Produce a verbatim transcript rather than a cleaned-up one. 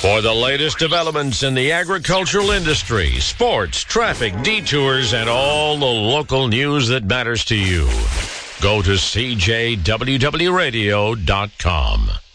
For the latest developments in the agricultural industry, sports, traffic, detours, and all the local news that matters to you, go to C J W W radio dot com.